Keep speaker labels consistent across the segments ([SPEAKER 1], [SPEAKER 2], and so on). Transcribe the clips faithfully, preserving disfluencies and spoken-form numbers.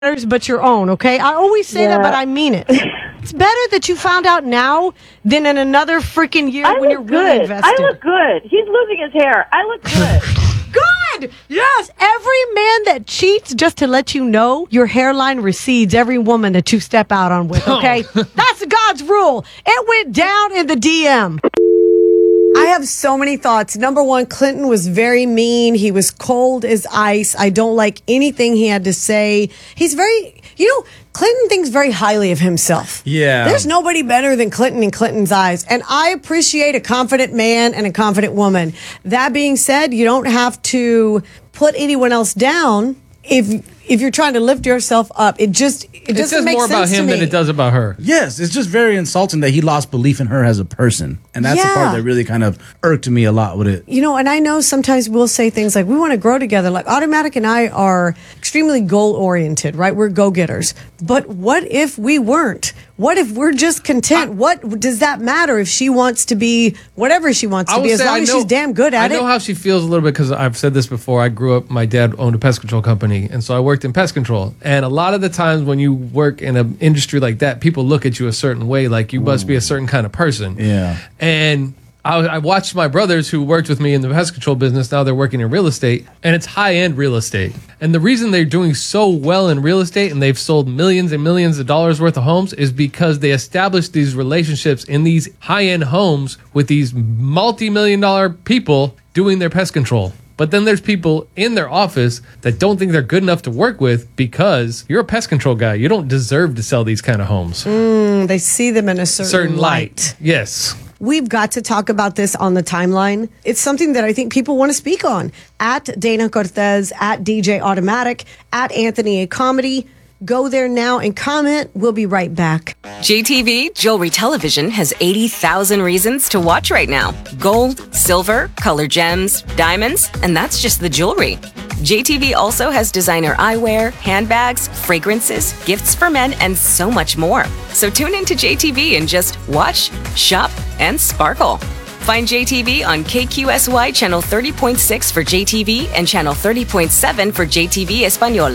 [SPEAKER 1] but your own, okay? I always say
[SPEAKER 2] Yeah.
[SPEAKER 1] that, but I mean it. It's better that you found out now than in another freaking year
[SPEAKER 2] I
[SPEAKER 1] when
[SPEAKER 2] look
[SPEAKER 1] you're really
[SPEAKER 2] good.
[SPEAKER 1] invested.
[SPEAKER 2] I look good. He's losing his hair. I look good.
[SPEAKER 1] Good! Yes! Every man that cheats, just to let you know, your hairline recedes every woman that you step out on with, okay? That's God's rule. It went down in the D M. I have so many thoughts. Number one, Clinton was very mean. He was cold as ice. I don't like anything he had to say. He's very, you know, Clinton thinks very highly of himself.
[SPEAKER 3] Yeah.
[SPEAKER 1] There's nobody better than Clinton in Clinton's eyes. And I appreciate a confident man and a confident woman. That being said, you don't have to put anyone else down if if you're trying to lift yourself up. It just it,
[SPEAKER 3] It
[SPEAKER 1] doesn't
[SPEAKER 3] says
[SPEAKER 1] make
[SPEAKER 3] more about
[SPEAKER 1] sense to
[SPEAKER 3] him
[SPEAKER 1] me.
[SPEAKER 3] than it does about her.
[SPEAKER 4] Yes, it's just very insulting that he lost belief in her as a person. And that's the
[SPEAKER 1] Yeah.
[SPEAKER 4] part that really kind of irked me a lot with it.
[SPEAKER 1] You know, and I know sometimes we'll say things like, we want to grow together. Like, Automatic and I are extremely goal-oriented, right? We're go-getters. But what if we weren't? What if we're just content? What does that matter if she wants to be whatever she wants
[SPEAKER 3] I
[SPEAKER 1] to
[SPEAKER 3] would
[SPEAKER 1] be, as
[SPEAKER 3] say
[SPEAKER 1] long
[SPEAKER 3] I
[SPEAKER 1] as
[SPEAKER 3] know-
[SPEAKER 1] she's damn good at
[SPEAKER 3] I know
[SPEAKER 1] it?
[SPEAKER 3] how she feels a little bit because I've said this before. I grew up, my dad owned a pest control company, and so I worked in pest control. And a lot of the times when you work in an industry like that, people look at you a certain way, like you must be a certain kind of person.
[SPEAKER 4] Yeah.
[SPEAKER 3] And I, I watched my brothers who worked with me in the pest control business. Now they're working in real estate, and it's high-end real estate. And the reason they're doing so well in real estate and they've sold millions and millions of dollars worth of homes is because they established these relationships in these high-end homes with these multi-million dollar people doing their pest control. But then there's people in their office that don't think they're good enough to work with because you're a pest control guy. You don't deserve to sell these kind of homes.
[SPEAKER 1] Mm, they see them in a certain,
[SPEAKER 3] Certain
[SPEAKER 1] light.
[SPEAKER 3] light. Yes.
[SPEAKER 1] We've got to talk about this on the timeline. It's something that I think people want to speak on. At Dana Cortez, at D J Automatic, at Anthony A. Comedy. Go there now and comment. We'll be right back.
[SPEAKER 5] J T V Jewelry Television has eighty thousand reasons to watch right now. Gold, silver, color gems, diamonds, and that's just the jewelry. J T V also has designer eyewear, handbags, fragrances, gifts for men, and so much more. So tune into J T V and just watch, shop, and sparkle. Find J T V on K Q S Y channel thirty point six for J T V and channel thirty point seven for J T V Espanol.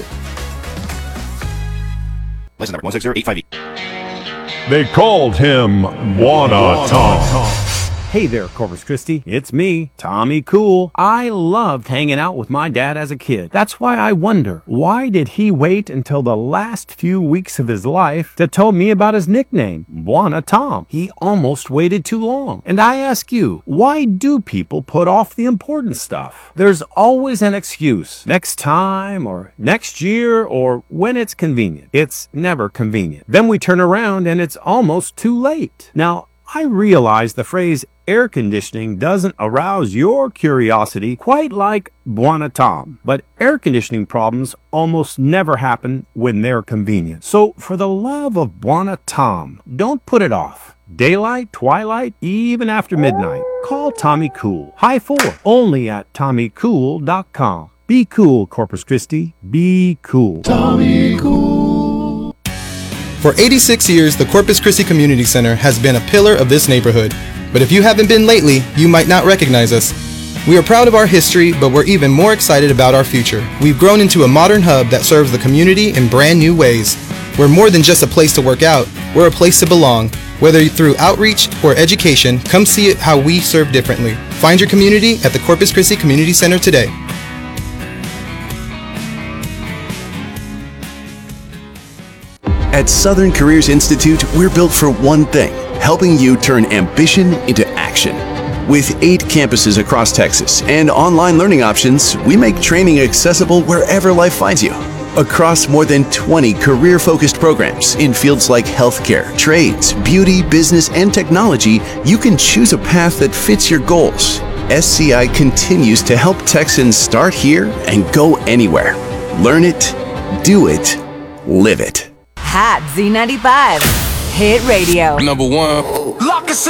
[SPEAKER 6] License number one six zero eight five E.
[SPEAKER 7] They called him Buona Tom.
[SPEAKER 8] Hey there, Corpus Christi. It's me, Tommy Cool. I loved hanging out with my dad as a kid. That's why I wonder, why did he wait until the last few weeks of his life to tell me about his nickname, Buona Tom? He almost waited too long. And I ask you, why do people put off the important stuff? There's always an excuse. Next time, or next year, or when it's convenient. It's never convenient. Then we turn around and it's almost too late. Now, I realize the phrase air conditioning doesn't arouse your curiosity quite like Buona Tom, but air conditioning problems almost never happen when they're convenient. So for the love of Buona Tom, don't put it off. Daylight, twilight, even after midnight. Call Tommy Cool. High four, only at tommy cool dot com. Be cool, Corpus Christi. Be cool.
[SPEAKER 7] Tommy Cool.
[SPEAKER 9] For eighty-six years, the Corpus Christi Community Center has been a pillar of this neighborhood. But if you haven't been lately, you might not recognize us. We are proud of our history, but we're even more excited about our future. We've grown into a modern hub that serves the community in brand new ways. We're more than just a place to work out, we're a place to belong. Whether through outreach or education, come see it how we serve differently. Find your community at the Corpus Christi Community Center today.
[SPEAKER 6] At Southern Careers Institute, we're built for one thing, helping you turn ambition into action. With eight campuses across Texas and online learning options, we make training accessible wherever life finds you. Across more than twenty career-focused programs in fields like healthcare, trades, beauty, business, and technology, you can choose a path that fits your goals. S C I continues to help Texans start here and go anywhere. Learn it, do it, live it.
[SPEAKER 5] Hat Z ninety-five. Hit Radio.
[SPEAKER 10] Number one. Lock us